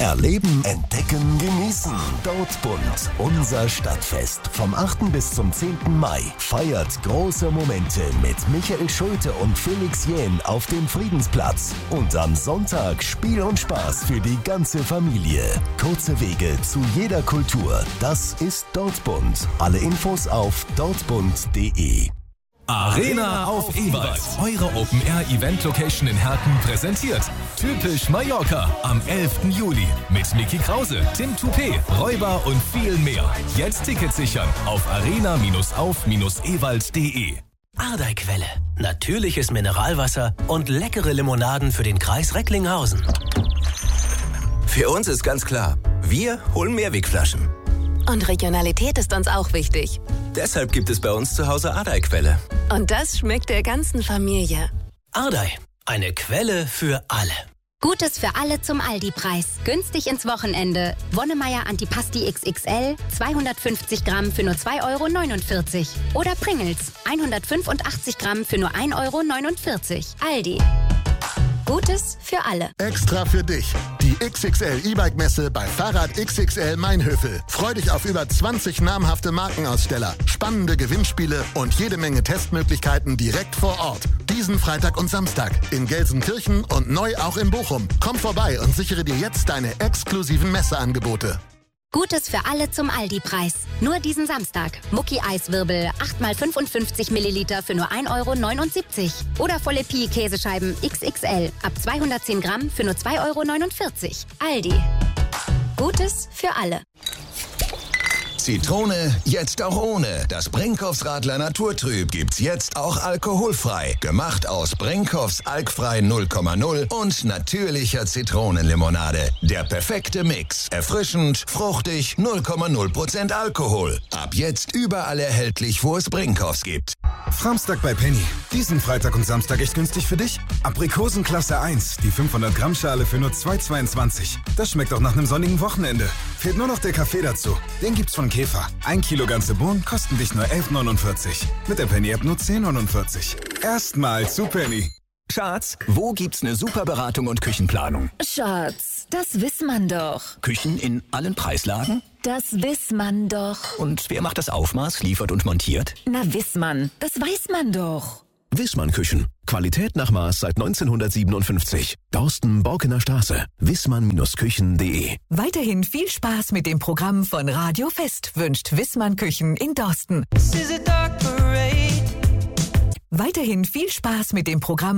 Erleben, entdecken, genießen. Dortbund, unser Stadtfest. Vom 8. bis zum 10. Mai feiert große Momente mit Michael Schulte und Felix Jähn auf dem Friedensplatz. Und am Sonntag Spiel und Spaß für die ganze Familie. Kurze Wege zu jeder Kultur. Das ist Dortbund. Alle Infos auf dortbund.de. Arena auf Ewald. Eure Open-Air-Event-Location in Herten präsentiert Typisch Mallorca am 11. Juli mit Niki Krause, Tim Toupé, Räuber und viel mehr. Jetzt Tickets sichern auf arena-auf-ewald.de. Ardeiquelle. Natürliches Mineralwasser und leckere Limonaden für den Kreis Recklinghausen. Für uns ist ganz klar, wir holen Mehrwegflaschen. Und Regionalität ist uns auch wichtig. Deshalb gibt es bei uns zu Hause Ardeiquelle. Und das schmeckt der ganzen Familie. Ardei, eine Quelle für alle. Gutes für alle zum Aldi-Preis. Günstig ins Wochenende. Wonnemeier Antipasti XXL, 250 Gramm für nur 2,49 €. Oder Pringles, 185 Gramm für nur 1,49 €. Aldi. Gutes für alle. Extra für dich. Die XXL E-Bike-Messe bei Fahrrad XXL Mainhövel. Freu dich auf über 20 namhafte Markenaussteller, spannende Gewinnspiele und jede Menge Testmöglichkeiten direkt vor Ort. Diesen Freitag und Samstag in Gelsenkirchen und neu auch in Bochum. Komm vorbei und sichere dir jetzt deine exklusiven Messeangebote. Gutes für alle zum Aldi-Preis. Nur diesen Samstag. Mucki-Eiswirbel, 8x55 Milliliter für nur 1,79 €. Oder volle Pie-Käsescheiben XXL ab 210 Gramm für nur 2,49 €. Aldi. Gutes für alle. Zitrone, jetzt auch ohne. Das Brinkhoffs Radler Naturtrüb gibt's jetzt auch alkoholfrei. Gemacht aus Brinkhoffs alkfrei 0,0 und natürlicher Zitronenlimonade. Der perfekte Mix. Erfrischend, fruchtig, 0,0% Alkohol. Ab jetzt überall erhältlich, wo es Brinkhoffs gibt. Framstag bei Penny. Diesen Freitag und Samstag echt günstig für dich? Aprikosen Klasse 1, die 500 Gramm Schale für nur 2,22 €. Das schmeckt auch nach einem sonnigen Wochenende. Fehlt nur noch der Kaffee dazu. Den gibt's von Käfer. 1 Kilo ganze Bohnen kosten dich nur 11,49 €. Mit der Penny-App nur 10,49 €. Erstmal zu Penny. Schatz, wo gibt's eine super Beratung und Küchenplanung? Schatz, das weiß man doch. Küchen in allen Preislagen? Das weiß man doch. Und wer macht das Aufmaß, liefert und montiert? Na, weiß man. Das weiß man doch. Wissmann Küchen. Qualität nach Maß seit 1957. Dorsten, Borkener Straße. wissmann-küchen.de. Weiterhin viel Spaß mit dem Programm von Radio Fest wünscht Wissmann Küchen in Dorsten. Weiterhin viel Spaß mit dem Programm